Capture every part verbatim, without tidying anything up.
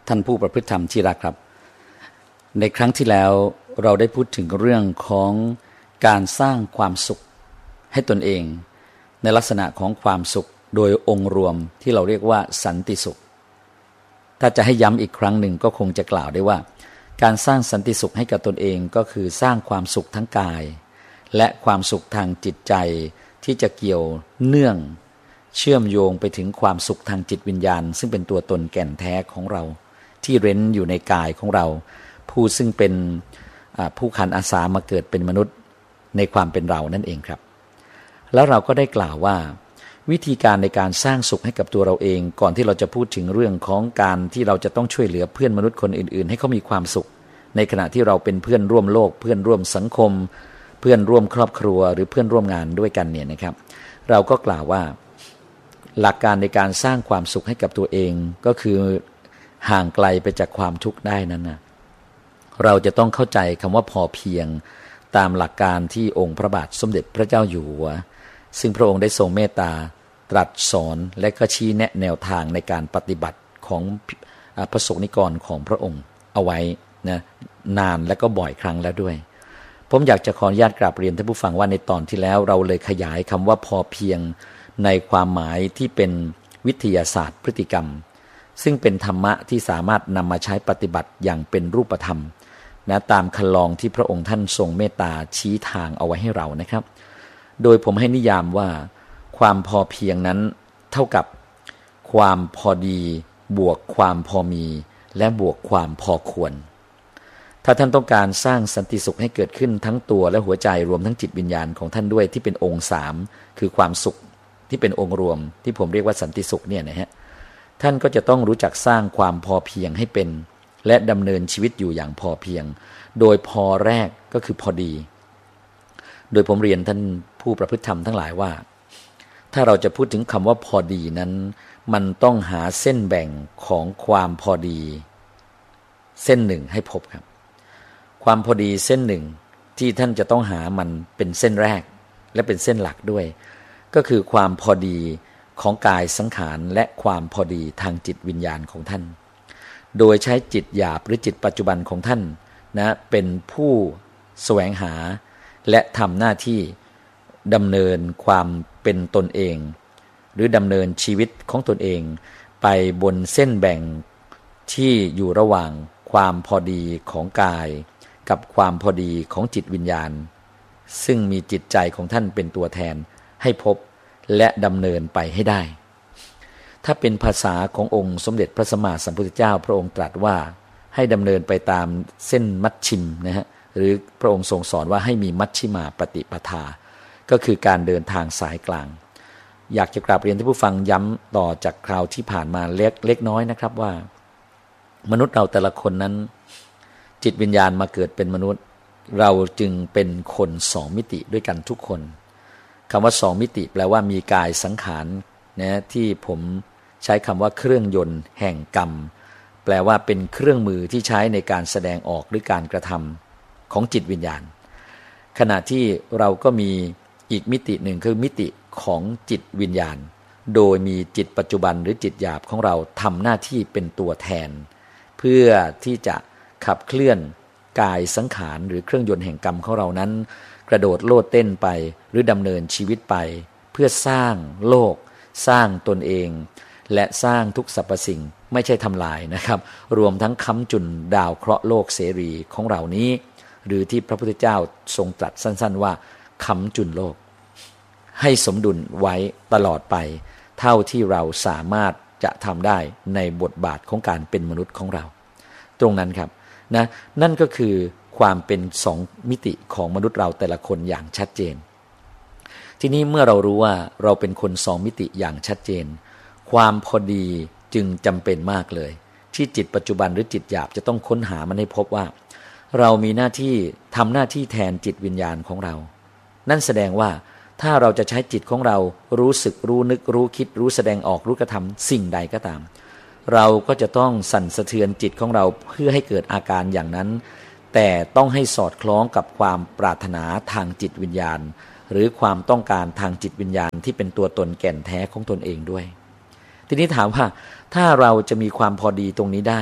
ท่านผู้ประพฤติธรรมที่รักครับในครั้งที่แล้วเราได้พูดถึงเรื่องของการสร้างความสุขให้ตนเองในลักษณะของความสุขโดยองค์รวมที่เราเรียกว่าสันติสุขถ้าจะให้ย้ำอีกครั้งหนึ่งก็คงจะกล่าวได้ว่าการสร้างสันติสุขให้กับตนเองก็คือสร้างความสุขทั้งกายและความสุขทางจิตใจที่จะเกี่ยวเนื่องเชื่อมโยงไปถึงความสุขทางจิตวิญญาณซึ่งเป็นตัวตนแก่นแท้ของเราที่เร้นอยู่ในกายของเราผู้ซึ่งเป็นผู้ขันอาสามาเกิดเป็นมนุษย์ในความเป็นเรานั่นเองครับแล้วเราก็ได้กล่าวว่าวิธีการในการสร้างสุขให้กับตัวเราเองก่อนที่เราจะพูดถึงเรื่องของการที่เราจะต้องช่วยเหลือเพื่อนมนุษย์คนอื่นๆให้เขามีความสุขในขณะที่เราเป็นเพื่อนร่วมโลกเพื่อนร่วมสังคมเพื่อนร่วมครอบครัวหรือเพื่อนร่วมงานด้วยกันเนี่ยนะครับเราก็กล่าวว่าหลักการในการสร้างความสุขให้กับตัวเองก็คือห่างไกลไปจากความทุกข์ได้นั้นนะเราจะต้องเข้าใจคำว่าพอเพียงตามหลักการที่องค์พระบาทสมเด็จพระเจ้าอยู่หัวซึ่งพระองค์ได้ทรงเมตตาตรัสสอนและก็ชี้แนะแนวทางในการปฏิบัติของพระสงฆ์นิกรของพระองค์เอาไว้นะนานและก็บ่อยครั้งแล้วด้วยผมอยากจะขออนุญาตกราบเรียนท่านผู้ฟังว่าในตอนที่แล้วเราเลยขยายคำว่าพอเพียงในความหมายที่เป็นวิทยาศาสตร์พฤติกรรมซึ่งเป็นธรรมะที่สามารถนำมาใช้ปฏิบัติอย่างเป็นรูปธรรมนะตามคันลองที่พระองค์ท่านทรงเมตตาชี้ทางเอาไว้ให้เรานะครับโดยผมให้นิยามว่าความพอเพียงนั้นเท่ากับความพอดีบวกความพอมีและบวกความพอควรถ้าท่านต้องการสร้างสันติสุขให้เกิดขึ้นทั้งตัวและหัวใจรวมทั้งจิตวิญญาณของท่านด้วยที่เป็นองค์สามคือความสุขที่เป็นองค์รวมที่ผมเรียกว่าสันติสุขเนี่ยนะฮะท่านก็จะต้องรู้จักสร้างความพอเพียงให้เป็นและดำเนินชีวิตอยู่อย่างพอเพียงโดยพอแรกก็คือพอดีโดยผมเรียนท่านผู้ประพฤติธรรมทั้งหลายว่าถ้าเราจะพูดถึงคำว่าพอดีนั้นมันต้องหาเส้นแบ่งของความพอดีเส้นหนึ่งให้พบครับความพอดีเส้นหนึ่งที่ท่านจะต้องหามันเป็นเส้นแรกและเป็นเส้นหลักด้วยก็คือความพอดีของกายสังขารและความพอดีทางจิตวิญญาณของท่านโดยใช้จิตหยาบหรือจิตปัจจุบันของท่านนะเป็นผู้แสวงหาและทำหน้าที่ดำเนินความเป็นตนเองหรือดำเนินชีวิตของตนเองไปบนเส้นแบ่งที่อยู่ระหว่างความพอดีของกายกับความพอดีของจิตวิญญาณซึ่งมีจิตใจของท่านเป็นตัวแทนให้พบและดำเนินไปให้ได้ถ้าเป็นภาษาขององค์สมเด็จพระสัมมาสัมพุทธเจ้าพระองค์ตรัสว่าให้ดำเนินไปตามเส้นมัชชิมนะฮะหรือพระองค์ทรงสอนว่าให้มีมัชชิมาปฏิปทาก็คือการเดินทางสายกลางอยากจะกราบเรียนท่านผู้ฟังย้ำต่อจากคราวที่ผ่านมาเล็กเล็กน้อยนะครับว่ามนุษย์เราแต่ละคนนั้นจิตวิญญาณมาเกิดเป็นมนุษย์เราจึงเป็นคนสองมิติด้วยกันทุกคนคำว่าสองมิติแปลว่ามีกายสังขารนะที่ผมใช้คำว่าเครื่องยนต์แห่งกรรมแปลว่าเป็นเครื่องมือที่ใช้ในการแสดงออกหรือการกระทำของจิตวิญญาณขณะที่เราก็มีอีกมิติหนึ่งคือมิติของจิตวิญญาณโดยมีจิตปัจจุบันหรือจิตหยาบของเราทำหน้าที่เป็นตัวแทนเพื่อที่จะขับเคลื่อนกายสังขารหรือเครื่องยนต์แห่งกรรมของเรานั้นกระโดดโลดเต้นไปหรือดำเนินชีวิตไปเพื่อสร้างโลกสร้างตนเองและสร้างทุกสรรพสิ่งไม่ใช่ทำลายนะครับรวมทั้งค้ำจุนดาวเคราะห์โลกเสรีของเรานี้หรือที่พระพุทธเจ้าทรงตรัสสั้นๆว่าค้ำจุนโลกให้สมดุลไว้ตลอดไปเท่าที่เราสามารถจะทำได้ในบทบาทของการเป็นมนุษย์ของเราตรงนั้นครับนะนั่นก็คือความเป็นสองมิติของมนุษย์เราแต่ละคนอย่างชัดเจนทีนี้เมื่อเรารู้ว่าเราเป็นคนสองมิติอย่างชัดเจนความพอดีจึงจำเป็นมากเลยที่จิตปัจจุบันหรือจิตหยาบจะต้องค้นหามันให้พบว่าเรามีหน้าที่ทำหน้าที่แทนจิตวิญญาณของเรานั่นแสดงว่าถ้าเราจะใช้จิตของเรารู้สึกรู้นึกรู้คิดรู้แสดงออกรู้กระทำสิ่งใดก็ตามเราก็จะต้องสั่นสะเทือนจิตของเราเพื่อให้เกิดอาการอย่างนั้นแต่ต้องให้สอดคล้องกับความปรารถนาทางจิตวิญญาณหรือความต้องการทางจิตวิญญาณที่เป็นตัวตนแก่นแท้ของตนเองด้วยทีนี้ถามว่าถ้าเราจะมีความพอดีตรงนี้ได้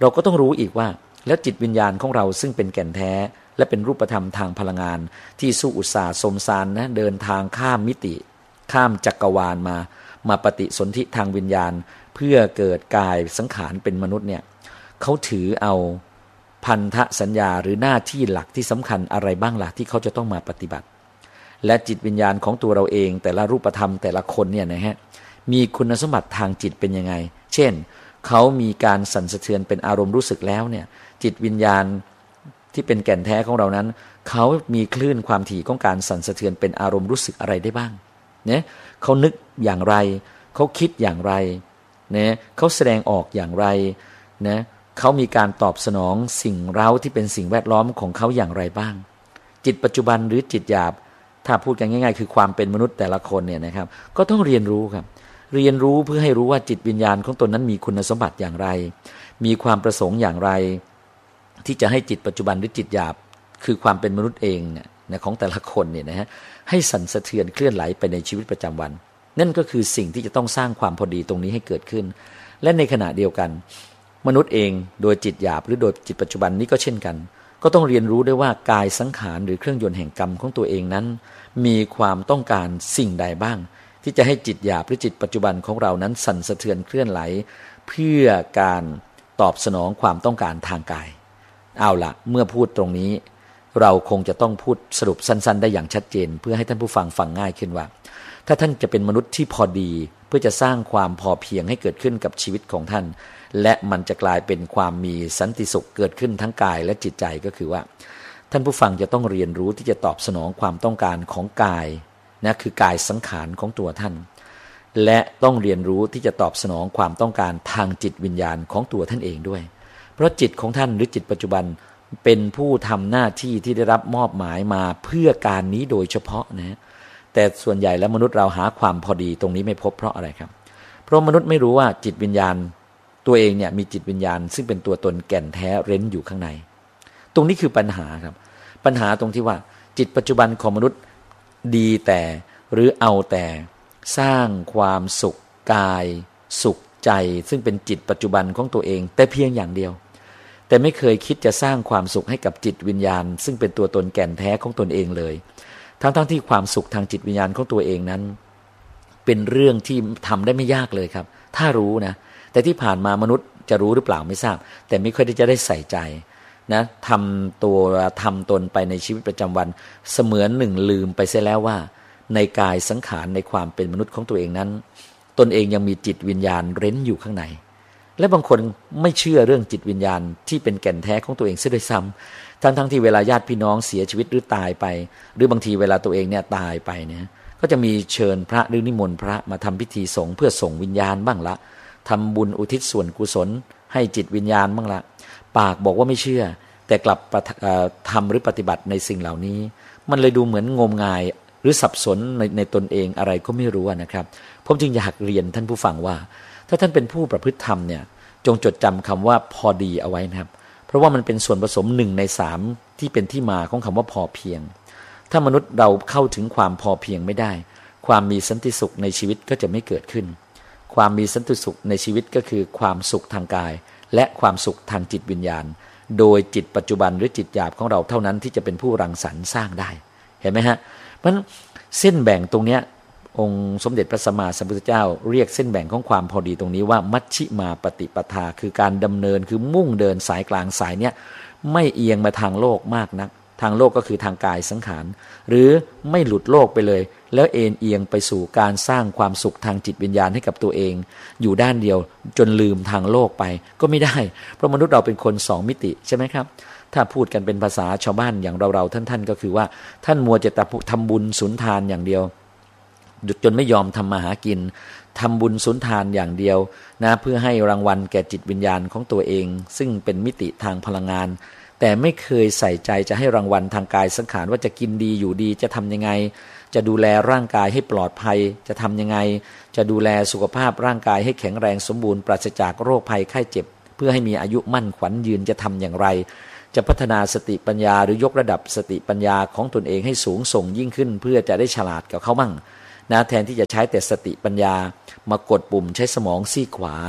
เราก็ต้องรู้อีกว่าแล้วจิตวิญญาณของเราซึ่งเป็นแก่นแท้และเป็นรูปธรรมทางพลังงานที่สู้อุตสาห์สมสารนะเดินทางข้ามมิติข้ามจักรวาลมามาปฏิสนธิทางวิญญาณเพื่อเกิดกายสังขารเป็นมนุษย์เนี่ยเขาถือเอาพันธสัญญาหรือหน้าที่หลักที่สำคัญอะไรบ้างล่ะที่เขาจะต้องมาปฏิบัติและจิตวิญญาณของตัวเราเองแต่ละรูปธรรมแต่ละคนเนี่ยนะฮะมีคุณสมบัติทางจิตเป็นยังไงเช่นเขามีการสั่นสะเทือนเป็นอารมณ์รู้สึกแล้วเนี่ยจิตวิญญาณที่เป็นแก่นแท้ของเรานั้นเขามีคลื่นความถี่ของการสั่นสะเทือนเป็นอารมณ์รู้สึกอะไรได้บ้างเนี่ยเขานึกอย่างไรเขาคิดอย่างไรเนี่ยเขาแสดงออกอย่างไรนะเขามีการตอบสนองสิ่งเร้าที่เป็นสิ่งแวดล้อมของเขาอย่างไรบ้างจิตปัจจุบันหรือจิตหยาบถ้าพูดกันง่ายๆคือความเป็นมนุษย์แต่ละคนเนี่ยนะครับก็ต้องเรียนรู้ครับเรียนรู้เพื่อให้รู้ว่าจิตวิญญาณของตนนั้นมีคุณสมบัติอย่างไรมีความประสงค์อย่างไรที่จะให้จิตปัจจุบันหรือจิตหยาบคือความเป็นมนุษย์เองเนี่ยของแต่ละคนเนี่ยนะฮะให้สั่นสะเทือนเคลื่อนไหลไปในชีวิตประจำวันนั่นก็คือสิ่งที่จะต้องสร้างความพอดีตรงนี้ให้เกิดขึ้นและในขณะเดียวกันมนุษย์เองโดยจิตหยาบหรือโดยจิตปัจจุบันนี้ก็เช่นกันก็ต้องเรียนรู้ด้วยว่ากายสังขารหรือเครื่องยนต์แห่งกรรมของตัวเองนั้นมีความต้องการสิ่งใดบ้างที่จะให้จิตหยาบหรือจิตปัจจุบันของเรานั้นสั่นสะเทือนเคลื่อนไหลเพื่อการตอบสนองความต้องการทางกายเอาล่ะเมื่อพูดตรงนี้เราคงจะต้องพูดสรุปสั้นๆได้อย่างชัดเจนเพื่อให้ท่านผู้ฟังฟังง่ายขึ้นว่าถ้าท่านจะเป็นมนุษย์ที่พอดีเพื่อจะสร้างความพอเพียงให้เกิดขึ้นกับชีวิตของท่านและมันจะกลายเป็นความมีสันติสุขเกิดขึ้นทั้งกายและจิตใจก็คือว่าท่านผู้ฟังจะต้องเรียนรู้ที่จะตอบสนองความต้องการของกายนะคือกายสังขารของตัวท่านและต้องเรียนรู้ที่จะตอบสนองความต้องการทางจิตวิญญาณของตัวท่านเองด้วยเพราะจิตของท่านหรือจิตปัจจุบันเป็นผู้ทำหน้าที่ที่ได้รับมอบหมายมาเพื่อการนี้โดยเฉพาะนะแต่ส่วนใหญ่แล้วมนุษย์เราหาความพอดีตรงนี้ไม่พบเพราะอะไรครับเพราะมนุษย์ไม่รู้ว่าจิตวิญญาณตัวเองเนี่ยมีจิตวิญญาณซึ่งเป็นตัวตนแก่นแท้เร้นอยู่ข้างในตรงนี้คือปัญหาครับปัญหาตรงที่ว่าจิตปัจจุบันของมนุษย์ดีแต่หรือเอาแต่สร้างความสุขกายสุขใจซึ่งเป็นจิตปัจจุบันของตัวเองแต่เพียงอย่างเดียวแต่ไม่เคยคิดจะสร้างความสุขให้กับจิตวิญญาณซึ่งเป็นตัวตนแก่นแท้ของตนเองเลยทั้งๆ ท, ที่ความสุขทางจิตวิญญาณของตัวเองนั้นเป็นเรื่องที่ทำได้ไม่ยากเลยครับถ้ารู้นะแต่ที่ผ่านมามนุษย์จะรู้หรือเปล่าไม่ทราบแต่ไม่ค่อยได้จะได้ใส่ใจนะทำตัวทำตนไปในชีวิตประจำวันเสมือนหนึ่งลืมไปเสียแล้วว่าในกายสังขารในความเป็นมนุษย์ของตัวเองนั้นตนเองยังมีจิตวิญญาณเร้นอยู่ข้างในและบางคนไม่เชื่อเรื่องจิตวิญญาณที่เป็นแก่นแท้ของตัวเองเสียด้วยซ้ำทั้งทั้งที่เวลาญาติพี่น้องเสียชีวิตหรือตายไปหรือบางทีเวลาตัวเองเนี่ยตายไปเนี่ยก็จะมีเชิญพระหรือนิมนต์พระมาทำพิธีสงฆ์เพื่อส่งวิญญาณบ้างละทำบุญอุทิศส่วนกุศลให้จิตวิญญาณบ้างละปากบอกว่าไม่เชื่อแต่กลับทำหรือปฏิบัติในสิ่งเหล่านี้มันเลยดูเหมือนงมงายหรือสับสนในในตนเองอะไรก็ไม่รู้นะครับผมจึงอยากเรียนท่านผู้ฟังว่าถ้าท่านเป็นผู้ประพฤติธรรมเนี่ยจงจดจำคำว่าพอดีเอาไว้นะครับเพราะว่ามันเป็นส่วนผสมหนึ่งในสามที่เป็นที่มาของคำว่าพอเพียงถ้ามนุษย์เราเข้าถึงความพอเพียงไม่ได้ความมีสันติสุขในชีวิตก็จะไม่เกิดขึ้นความมีสันติสุขในชีวิตก็คือความสุขทางกายและความสุขทางจิตวิญญาณโดยจิตปัจจุบันหรือจิตหยาบของเราเท่านั้นที่จะเป็นผู้รังสรรค์สร้างได้เห็นไหมฮะเพราะฉะนั้นเส้นแบ่งตรงเนี้ยองค์สมเด็จพระสัมมาสัมพุทธเจ้าเรียกเส้นแบ่งของความพอดีตรงนี้ว่ามัชฌิมาปฏิปทาคือการดำเนินคือมุ่งเดินสายกลางสายเนี้ยไม่เอียงมาทางโลกมากนักทางโลกก็คือทางกายสังขารหรือไม่หลุดโลกไปเลยแล้วเอ็นเอียงไปสู่การสร้างความสุขทางจิตวิญญาณให้กับตัวเองอยู่ด้านเดียวจนลืมทางโลกไปก็ไม่ได้เพราะมนุษย์เราเป็นคนสองมิติใช่ไหมครับถ้าพูดกันเป็นภาษาชาวบ้านอย่างเราๆท่านๆก็คือว่าท่านมัวจะทำบุญสุนทานอย่างเดียวจนไม่ยอมทำมาหากินทำบุญสุนทานอย่างเดียวนะเพื่อให้รางวัลแก่จิตวิญญาณของตัวเองซึ่งเป็นมิติทางพลังงานแต่ไม่เคยใส่ใจจะให้รางวัลทางกายสังขารว่าจะกินดีอยู่ดีจะทำยังไงจะดูแลร่างกายให้ปลอดภัยจะทำยังไงจะดูแลสุขภาพร่างกายให้แข็งแรงสมบูรณ์ปราศจากโรคภัยไข้เจ็บเพื่อให้มีอายุมั่นขวัญยืนจะทำอย่างไรจะพัฒนาสติปัญญาหรือยกระดับสติปัญญาของตนเองให้สูงส่งยิ่งขึ้นเพื่อจะได้ฉลาดกับเขาบ้างนะแทนที่จะใช้แต่สติปัญญามากดปุ่มใช้สมองซีกขวา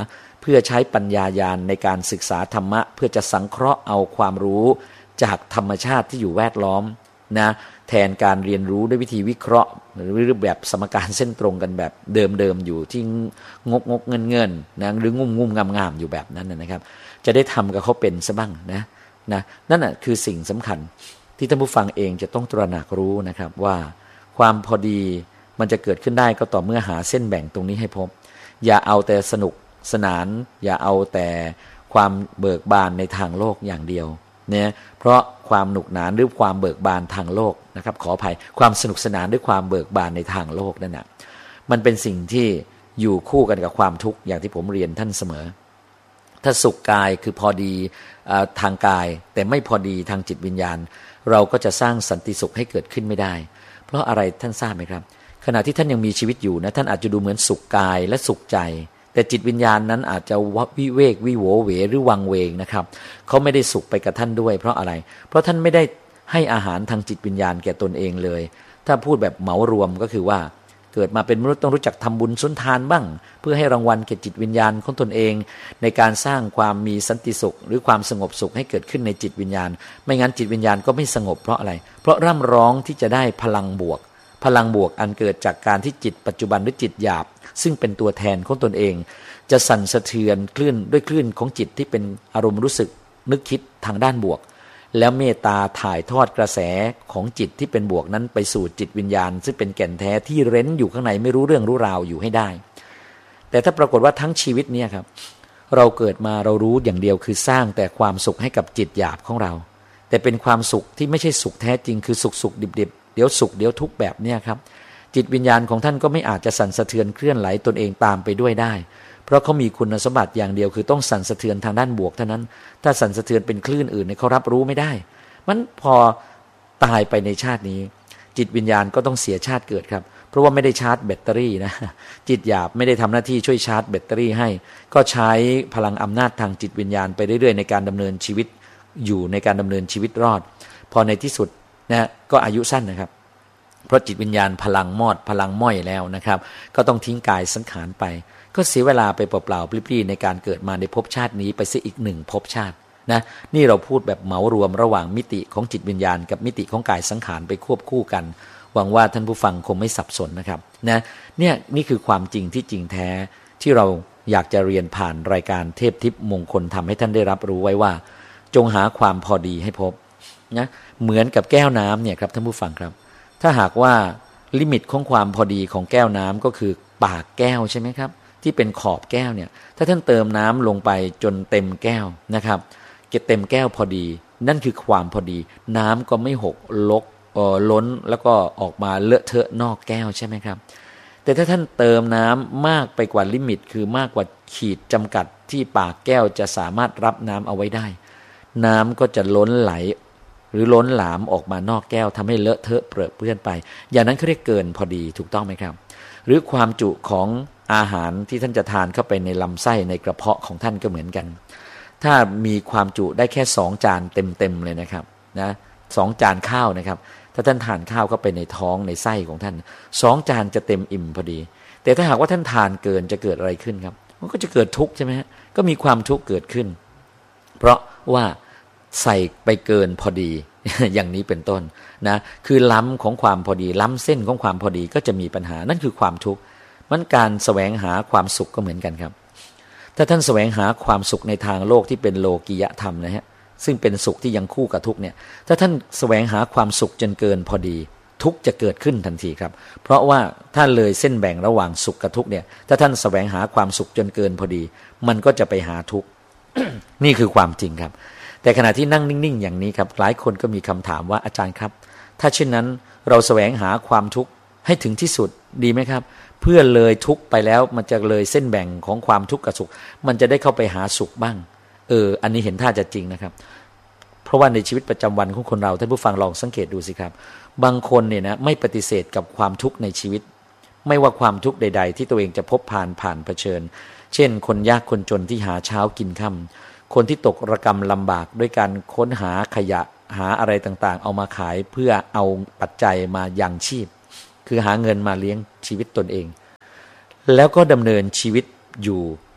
เพื่อใช้ปัญญาญาณในการศึกษาธรรมะเพื่อจะสังเคราะห์เอาความรู้จากธรรมชาติที่อยู่แวดล้อมนะแทนการเรียนรู้ด้วยวิธีวิเคราะห์หรือแบบสมการเส้นตรงกันแบบเดิมๆอยู่ที่งกงกเงินเงินนะหรืองุ่มงุ่มงามงามอยู่แบบนั้นนะครับจะได้ทำกับเขาเป็นซะบ้างนะนะนั่นน่ะคือสิ่งสำคัญที่ท่านผู้ฟังเองจะต้องตระหนักรู้นะครับว่าความพอดีมันจะเกิดขึ้นได้ก็ต่อเมื่อหาเส้นแบ่งตรงนี้ให้พบอย่าเอาแต่สนุกสนานอย่าเอาแต่ความเบิกบานในทางโลกอย่างเดียวเนี่ยเพราะความหนุกหนานหรือความเบิกบานทางโลกนะครับขออภัยความสนุกสนานด้วยความเบิกบานในทางโลกนั่นนะมันเป็นสิ่งที่อยู่คู่กันกับความทุกข์อย่างที่ผมเรียนท่านเสมอถ้าสุขกายคือพอดีทางกายแต่ไม่พอดีทางจิตวิญญาณเราก็จะสร้างสันติสุขให้เกิดขึ้นไม่ได้เพราะอะไรท่านทราบไหมครับขณะที่ท่านยังมีชีวิตอยู่นะท่านอาจจะดูเหมือนสุขกายและสุขใจแต่จิตวิญญาณนั้นอาจจะวิเวกวิโหวเหวหรือวังเวงนะครับเขาไม่ได้สุขไปกับท่านด้วยเพราะอะไรเพราะท่านไม่ได้ให้อาหารทางจิตวิญญาณแก่ตนเองเลยถ้าพูดแบบเหมารวมก็คือว่าเกิดมาเป็นมนุษย์ต้องรู้จักทำบุญสุนทานบ้างเพื่อให้รางวัลแก่จิตวิญญาณของตนเองในการสร้างความมีสันติสุขหรือความสงบสุขให้เกิดขึ้นในจิตวิญญาณไม่งั้นจิตวิญญาณก็ไม่สงบเพราะอะไรเพราะร่ำร้องที่จะได้พลังบวกพลังบวกอันเกิดจากการที่จิตปัจจุบันหรือจิตหยาบซึ่งเป็นตัวแทนของตนเองจะสั่นสะเทือนคลื่นด้วยคลื่นของจิตที่เป็นอารมณ์รู้สึกนึกคิดทางด้านบวกแล้วเมตตาถ่ายทอดกระแสของจิตที่เป็นบวกนั้นไปสู่จิตวิญญาณซึ่งเป็นแก่นแท้ที่เร้นอยู่ข้างในไม่รู้เรื่องรู้ราวอยู่ให้ได้แต่ถ้าปรากฏว่าทั้งชีวิตเนี่ยครับเราเกิดมาเรารู้อย่างเดียวคือสร้างแต่ความสุขให้กับจิตหยาบของเราแต่เป็นความสุขที่ไม่ใช่สุขแท้จริงคือสุขสุขดิบๆเดี๋ยวสุขเดี๋ยวทุกข์แบบเนี้ยครับจิตวิญญาณของท่านก็ไม่อาจจะสั่นสะเทือนเคลื่อนไหลตนเองตามไปด้วยได้เพราะเขามีคุณสมบัติอย่างเดียวคือต้องสั่นสะเทือนทางด้านบวกเท่านั้นถ้าสั่นสะเทือนเป็นคลื่นอื่นเนี่ยเขารับรู้ไม่ได้มันพอตายไปในชาตินี้จิตวิญญาณก็ต้องเสียชาติเกิดครับเพราะว่าไม่ได้ชาร์จแบตเตอรี่นะจิตหยาบไม่ได้ทำหน้าที่ช่วยชาร์จแบตเตอรี่ให้ก็ใช้พลังอำนาจทางจิตวิญญาณไปเรื่อยๆในการดำเนินชีวิตอยู่ในการดำเนินชีวิตรอดพอในที่สุดนะก็อายุสั้นนะครับเพราะจิตวิญญาณพลังมอดพลังม้อยแล้วนะครับก็ต้องทิ้งกายสังขารไปก็เสียเวลาไปเปล่าๆปลิ้ๆในการเกิดมาในภพชาตินี้ไปเสียอีกหนึ่งภพชาตินะนี่เราพูดแบบเหมารวมระหว่างมิติของจิตวิญญาณกับมิติของกายสังขารไปควบคู่กันหวังว่าท่านผู้ฟังคงไม่สับสนนะครับนะเนี่ยนี่คือความจริงที่จริงแท้ที่เราอยากจะเรียนผ่านรายการเทพทิพย์มงคลทำให้ท่านได้รับรู้ไว้ว่าจงหาความพอดีให้พบนะเหมือนกับแก้วน้ำเนี่ยครับท่านผู้ฟังครับถ้าหากว่าลิมิตของความพอดีของแก้วน้ำก็คือปากแก้วใช่ไหมครับที่เป็นขอบแก้วเนี่ยถ้าท่านเติมน้ำลงไปจนเต็มแก้วนะครับเก็บเต็มแก้วพอดีนั่นคือความพอดีน้ำก็ไม่หกลกเอ่อล้นแล้วก็ออกมาเลอะเทอะนอกแก้วใช่ไหมครับแต่ถ้าท่านเติมน้ำมากไปกว่าลิมิตคือมากกว่าขีดจำกัดที่ปากแก้วจะสามารถรับน้ำเอาไว้ได้น้ำก็จะล้นไหลหรือล้นหลามออกมานอกแก้วทำให้เลอะเทอะเปรอะเปื้อนไปอย่างนั้นเขาเรียกเกินพอดีถูกต้องไหมครับหรือความจุของอาหารที่ท่านจะทานเข้าไปในลำไส้ในกระเพาะของท่านก็เหมือนกันถ้ามีความจุได้แค่สองจานเต็มๆเลยนะครับนะสองจานข้าวนะครับถ้าท่านทานข้าวเข้าไปในท้องในไส้ของท่านสองจานจะเต็มอิ่มพอดีแต่ถ้าหากว่าท่านทานเกินจะเกิดอะไรขึ้นครับมันก็จะเกิดทุกข์ใช่ไหมฮะก็มีความทุกข์เกิดขึ้นเพราะว่าใส่ไปเกินพอดี อย่างนี้เป็นต้นนะคือล้ำของความพอดีล้ำเส้นของความพอดีก็จะมีปัญหานั่นคือความทุกข์มันการแสวงหาความสุขก็เหมือนกันครับถ้าท่านแสวงหาความสุขในทางโลกที่เป็นโลกียธรรมนะฮะซึ่งเป็นสุขที่ยังคู่กับทุกข์เนี่ยถ้าท่านแสวงหาความสุขจนเกินพอดีทุกข์จะเกิดขึ้นทันทีครับเพราะว่าถ้าเลยเส้นแบ่งระหว่างสุขกับทุกข์เนี่ยถ้าท่านแสวงหาความสุขจนเกินพอดีมันก็จะไปหาทุกข์ นี่คือความจริงครับแต่ขณะที่นั่งนิ่งๆอย่างนี้ครับหลายคนก็มีคำถามว่าอาจารย์ครับถ้าเช่นนั้นเราแสวงหาความทุกข์ให้ถึงที่สุดดีไหมครับเพื่อเลยทุกข์ไปแล้วมันจะเลยเส้นแบ่งของความทุกข์กับสุขมันจะได้เข้าไปหาสุขบ้างเอออันนี้เห็นท่าจะจริงนะครับเพราะว่าในชีวิตประจำวันของคนเราท่านผู้ฟังลองสังเกตดูสิครับบางคนเนี่ยนะไม่ปฏิเสธกับความทุกข์ในชีวิตไม่ว่าความทุกข์ใดๆที่ตัวเองจะพบผ่านผ่านเผชิญเช่นคนยากคนจนที่หาเช้ากินค่ำคนที่ตกระกำลำบากด้วยการค้นหาขยะหาอะไรต่างๆเอามาขายเพื่อเอาปัจจัยมายังชีพคือหาเงินมาเลี้ยงชีวิตตนเองแล้วก็ดำเนินชีวิตอยู่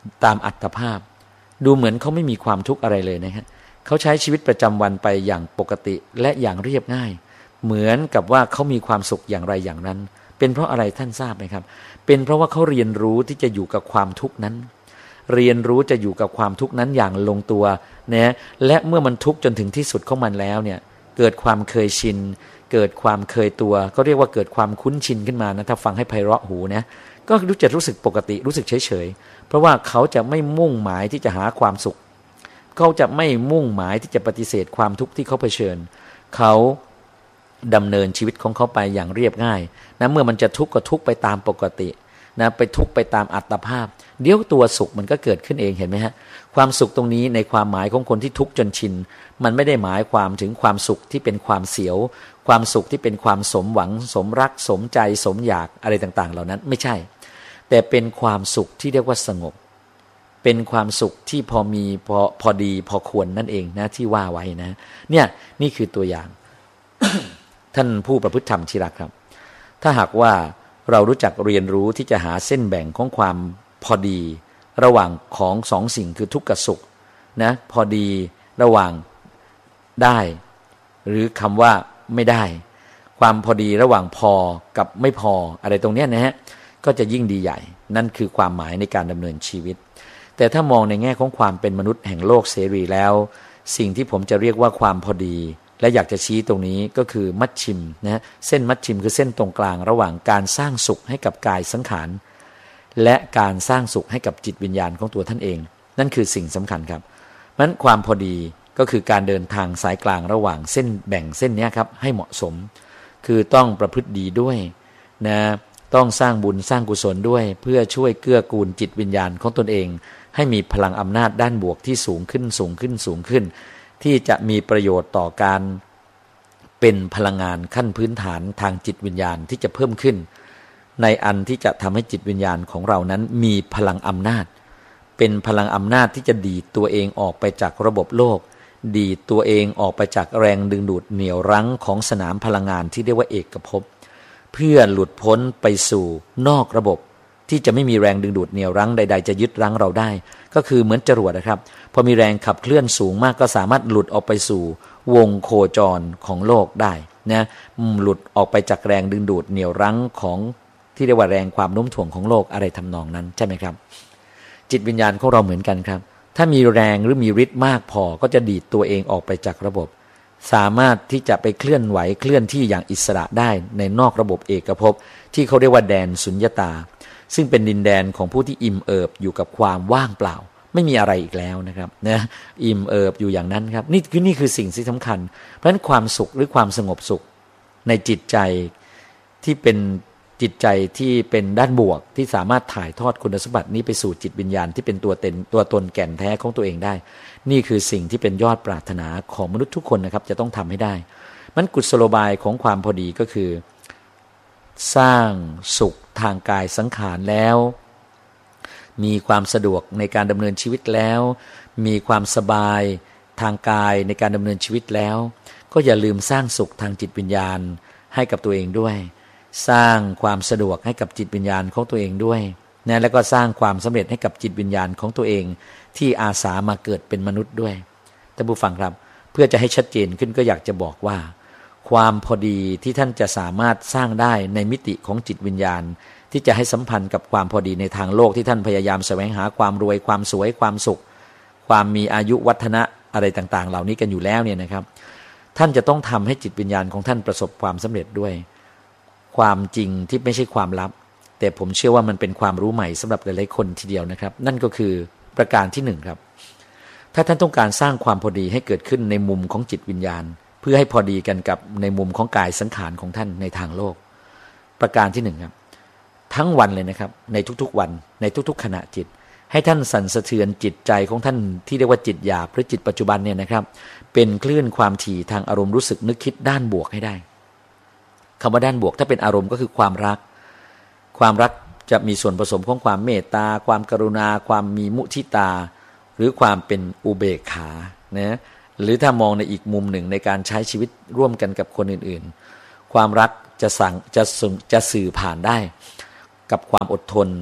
ตามอัตภาพดูเหมือนเขาไม่มีความทุกข์อะไรเลยนะฮะเขาใช้ชีวิตประจำวันไปอย่างปกติและอย่างเรียบง่ายเหมือนกับว่าเขามีความสุขอย่างไรอย่างนั้นเป็นเพราะอะไรท่านทราบไหมครับเป็นเพราะว่าเขาเรียนรู้ที่จะอยู่กับความทุกข์นั้นเรียนรู้จะอยู่กับความทุกข์นั้นอย่างลงตัวนะและเมื่อมันทุกข์จนถึงที่สุดของมันแล้วเนี่ยเกิดความเคยชินเกิดความเคยตัวก็เรียกว่าเกิดความคุ้นชินขึ้นมานะถ้าฟังให้ไพเราะหูนะก็รู้จะรู้สึกปกติรู้สึกเฉยๆเพราะว่าเขาจะไม่มุ่งหมายที่จะหาความสุขเขาจะไม่มุ่งหมายที่จะปฏิเสธความทุกข์ที่เขาเผชิญเขาดำเนินชีวิตของเขาไปอย่างเรียบง่ายนะเมื่อมันจะทุกข์ก็ทุกข์ไปตามปกตินะไปทุกข์ไปตามอัตภาพเดี๋ยวตัวสุขมันก็เกิดขึ้นเองเห็นไหมฮะความสุขตรงนี้ในความหมายของคนที่ทุกข์จนชินมันไม่ได้หมายความถึงความสุขที่เป็นความเสียวความสุขที่เป็นความสมหวังสมรักสมใจสมอยากอะไรต่างๆเหล่านั้นไม่ใช่แต่เป็นความสุขที่เรียกว่าสงบเป็นความสุขที่พอมีพอพอดีพอควรนั่นเองนะที่ว่าไว้นะเนี่ยนี่คือตัวอย่าง ท่านผู้ประพฤติธรรมที่รักครับถ้าหากว่าเรารู้จักเรียนรู้ที่จะหาเส้นแบ่งของความพอดีระหว่างของสองสิ่งคือทุกข์กับสุขนะพอดีระหว่างได้หรือคำว่าไม่ได้ความพอดีระหว่างพอกับไม่พออะไรตรงนี้นะฮะก็จะยิ่งดีใหญ่นั่นคือความหมายในการดำเนินชีวิตแต่ถ้ามองในแง่ของความเป็นมนุษย์แห่งโลกเสรีแล้วสิ่งที่ผมจะเรียกว่าความพอดีและอยากจะชี้ตรงนี้ก็คือมัชชิมนะเส้นมัชชิมคือเส้นตรงกลางระหว่างการสร้างสุขให้กับกายสังขารและการสร้างสุขให้กับจิตวิญญาณของตัวท่านเองนั่นคือสิ่งสำคัญครับเพราะฉะนั้นความพอดีก็คือการเดินทางสายกลางระหว่างเส้นแบ่งเส้นนี้ครับให้เหมาะสมคือต้องประพฤติดีด้วยนะต้องสร้างบุญสร้างกุศลด้วยเพื่อช่วยเกื้อกูลจิตวิญญาณของตนเองให้มีพลังอำนาจด้านบวกที่สูงขึ้นสูงขึ้นสูงขึ้นที่จะมีประโยชน์ต่อการเป็นพลังงานขั้นพื้นฐานทางจิตวิญญาณที่จะเพิ่มขึ้นในอันที่จะทำให้จิตวิญญาณของเรานั้นมีพลังอำนาจเป็นพลังอำนาจที่จะดีดตัวเองออกไปจากระบบโลกดีดตัวเองออกไปจากแรงดึงดูดเหนี่ยวรั้งของสนามพลังงานที่เรียกว่าเอกภพเพื่อหลุดพ้นไปสู่นอกระบบที่จะไม่มีแรงดึงดูดเหนี่ยวรั้งใดๆจะยึดรั้งเราได้ก็คือเหมือนจรวดนะครับพอมีแรงขับเคลื่อนสูงมากก็สามารถหลุดออกไปสู่วงโคจรของโลกได้นะหลุดออกไปจากแรงดึงดูดเหนี่ยวรั้งของที่เรียกว่าแรงความโน้มถ่วงของโลกอะไรทำนองนั้นใช่ไหมครับจิตวิญญาณของเราเหมือนกันครับถ้ามีแรงหรือมีฤทธิ์มากพอก็จะดีดตัวเองออกไปจากระบบสามารถที่จะไปเคลื่อนไหวเคลื่อนที่อย่างอิสระได้ในนอกระบบเอกภพที่เขาเรียกว่าแดนสุญญตาซึ่งเป็นดินแดนของผู้ที่อิ่มเอิบอยู่กับความว่างเปล่าไม่มีอะไรอีกแล้วนะครับนะอิ่มเอิบอยู่อย่างนั้นครับนี่คือนี่คือสิ่งที่สำคัญเพราะฉะนั้นความสุขหรือความสงบสุขในจิตใจที่เป็นจิตใจที่เป็นด้านบวกที่สามารถถ่ายทอดคุณสมบัตินี้ไปสู่จิตวิญญาณที่เป็นตัวเต็นตัวตนแก่นแท้ของตัวเองได้นี่คือสิ่งที่เป็นยอดปรารถนาของมนุษย์ทุกคนนะครับจะต้องทำให้ได้มันกุศโลบายของความพอดีก็คือสร้างสุขทางกายสังขารแล้วมีความสะดวกในการดำเนินชีวิตแล้วมีความสบายทางกายในการดำเนินชีวิตแล้วก็อย่าลืมสร้างสุขทางจิตวิญญาณให้กับตัวเองด้วยสร้างความสะดวกให้กับจิตวิญญาณของตัวเองด้วยนะแล้วก็สร้างความสำเร็จให้กับจิตวิญญาณของตัวเองที่อาสามาเกิดเป็นมนุษย์ด้วยท่านผู้ฟังครับเพื่อจะให้ชัดเจนขึ้นก็อยากจะบอกว่าความพอดีที่ท่านจะสามารถสร้างได้ในมิติของจิตวิญญาณที่จะให้สัมพันธ์กับความพอดีในทางโลกที่ท่านพยายามแสวงหาความรวยความสวยความสุขความมีอายุวัฒนะอะไรต่างๆเหล่านี้กันอยู่แล้วเนี่ยนะครับท่านจะต้องทำให้จิตวิญญาณของท่านประสบความสำเร็จด้วยความจริงที่ไม่ใช่ความลับแต่ผมเชื่อว่ามันเป็นความรู้ใหม่สำหรับหลายๆคนทีเดียวนะครับนั่นก็คือประการที่หนึ่งครับถ้าท่านต้องการสร้างความพอดีให้เกิดขึ้นในมุมของจิตวิญญาณเพื่อให้พอดีกันกับในมุมของกายสังขารของท่านในทางโลกประการที่หนึ่งครับทั้งวันเลยนะครับในทุกๆวันในทุกๆขณะจิตให้ท่านสั่นสะเทือนจิตใจของท่านที่เรียกว่าจิตหยาบหรือจิตปัจจุบันเนี่ยนะครับเป็นคลื่นความถี่ทางอารมณ์รู้สึกนึกคิดด้านบวกให้ได้คำว่าด้านบวกถ้าเป็นอารมณ์ก็คือความรักความรักจะมีส่วนผสมของความเมตตาความกรุณาความมีมุทิตาหรือความเป็นอุเบกขานะหรือถ้ามองในอีกมุมหนึ่งในการใช้ชีวิตร่วมกันกับคนอื่นๆความรักจะสั่งจะจะสื่อผ่านได้กับความอดทน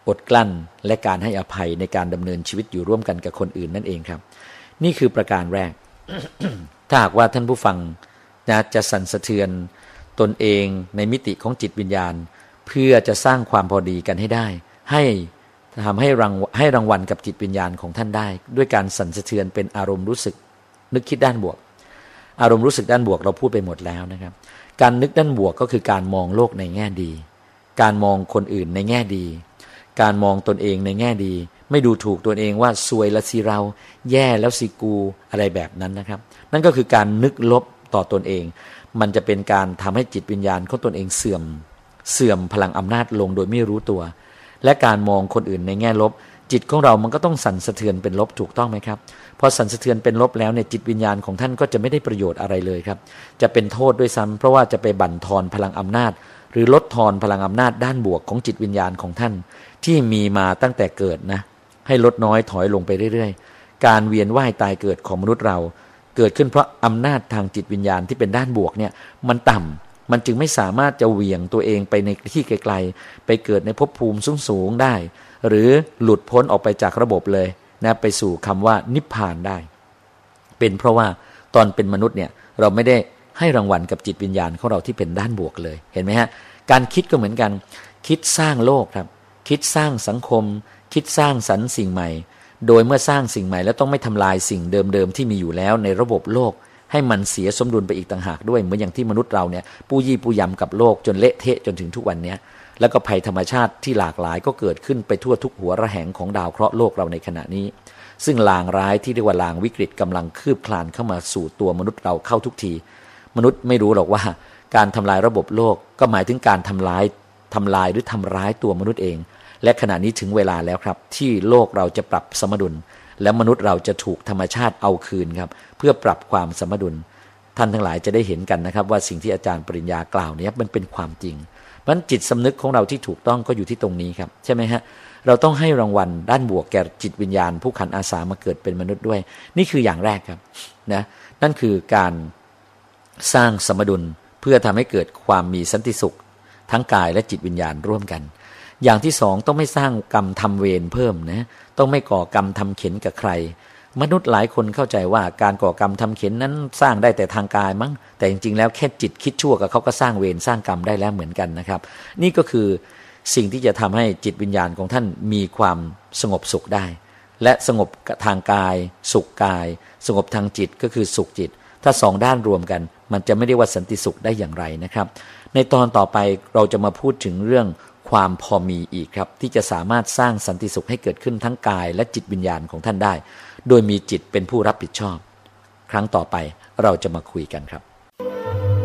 อดกลั้นและการให้อภัยในการดำเนินชีวิตอยู่ร่วมกันกับคนอื่นนั่นเองครับนี่คือประการแรก ถ้าหากว่าท่านผู้ฟังนะจะสั่นสะเทือนตนเองในมิติของจิตวิญญาณเพื่อจะสร้างความพอดีกันให้ได้ให้ทำให้รางให้รางวัลกับจิตวิญญาณของท่านได้ด้วยการสั่นสะเทือนเป็นอารมณ์รู้สึกนึกคิดด้านบวกอารมณ์รู้สึกด้านบวกเราพูดไปหมดแล้วนะครับการนึกด้านบวกก็คือการมองโลกในแง่ดีการมองคนอื่นในแง่ดีการมองตนเองในแง่ดีไม่ดูถูกตัวเองว่าซวยละสิเราแย่แล้วสิกูอะไรแบบนั้นนะครับนั่นก็คือการนึกลบต่อตนเองมันจะเป็นการทำให้จิตวิญญาณของตนเองเสื่อมเสื่อมพลังอำนาจลงโดยไม่รู้ตัวและการมองคนอื่นในแง่ลบจิตของเรามันก็ต้องสั่นสะเทือนเป็นลบถูกต้องไหมครับพอสั่นสะเทือนเป็นลบแล้วเนี่ยจิตวิญญาณของท่านก็จะไม่ได้ประโยชน์อะไรเลยครับจะเป็นโทษด้วยซ้ำเพราะว่าจะไปบั่นทอนพลังอำนาจหรือลดทอนพลังอำนาจด้านบวกของจิตวิญญาณของท่านที่มีมาตั้งแต่เกิดนะให้ลดน้อยถอยลงไปเรื่อยๆการเวียนว่ายตายเกิดของมนุษย์เราเกิดขึ้นเพราะอำนาจทางจิตวิญญาณที่เป็นด้านบวกเนี่ยมันต่ำมันจึงไม่สามารถจะเหวี่ยงตัวเองไปในที่ไกลๆไปเกิดในภพภูมิสูงๆได้หรือหลุดพ้นออกไปจากระบบเลยนะไปสู่คำว่านิพพานได้เป็นเพราะว่าตอนเป็นมนุษย์เนี่ยเราไม่ได้ให้รางวัลกับจิตวิญญาณของเราที่เป็นด้านบวกเลยเห็นไหมฮะการคิดก็เหมือนกันคิดสร้างโลกครับคิดสร้างสังคมคิดสร้างสรรค์สิ่งใหม่โดยเมื่อสร้างสิ่งใหม่แล้วต้องไม่ทำลายสิ่งเดิมๆที่มีอยู่แล้วในระบบโลกให้มันเสียสมดุลไปอีกต่างหากด้วยเหมือนอย่างที่มนุษย์เราเนี่ยปู้ยี่ปู้ยำกับโลกจนเละเทะจนถึงทุกวันนี้แล้วก็ภัยธรรมชาติที่หลากหลายก็เกิดขึ้นไปทั่วทุกหัวระแหงของดาวเคราะห์โลกเราในขณะนี้ซึ่งลางร้ายที่เรียกว่าลางวิกฤตกำลังคืบคลานเข้ามาสู่ตัวมนุษย์เราเข้าทุกทีมนุษย์ไม่รู้หรอกว่าการทำลายระบบโลกก็หมายถึงการทำลายทำลายหรือทำร้ายตัวมนุษย์เองและขณะนี้ถึงเวลาแล้วครับที่โลกเราจะปรับสมดุลและมนุษย์เราจะถูกธรรมชาติเอาคืนครับเพื่อปรับความสมดุลท่านทั้งหลายจะได้เห็นกันนะครับว่าสิ่งที่อาจารย์ปริญญากล่าวนี้มันเป็นความจริงเพราะฉะนั้นจิตสำนึกของเราที่ถูกต้องก็อยู่ที่ตรงนี้ครับใช่ไหมฮะเราต้องให้รางวัลด้านบวกแก่จิตวิญญาณผู้ขันอาสามาเกิดเป็นมนุษย์ด้วยนี่คืออย่างแรกครับนะนั่นคือการสร้างสมดุลเพื่อทำให้เกิดความมีสันติสุขทั้งกายและจิตวิญญาณร่วมกันอย่างที่สองต้องไม่สร้างกรรมทำเวรเพิ่มนะต้องไม่ก่อกรรมทำเข็ญกับใครมนุษย์หลายคนเข้าใจว่าการก่อกรรมทำเข็ญนั้นสร้างได้แต่ทางกายมั้งแต่จริงๆแล้วแค่จิตคิดชั่วกับเขาก็สร้างเวรสร้างกรรมได้แล้วเหมือนกันนะครับนี่ก็คือสิ่งที่จะทำให้จิตวิญญาณของท่านมีความสงบสุขได้และสงบทางกายสุขกายสงบทางจิตก็คือสุขจิตถ้าสองด้านรวมกันมันจะไม่ได้ว่าสันติสุขได้อย่างไรนะครับในตอนต่อไปเราจะมาพูดถึงเรื่องความพอมีอีกครับที่จะสามารถสร้างสันติสุขให้เกิดขึ้นทั้งกายและจิตวิญญาณของท่านได้โดยมีจิตเป็นผู้รับผิดชอบครั้งต่อไปเราจะมาคุยกันครับ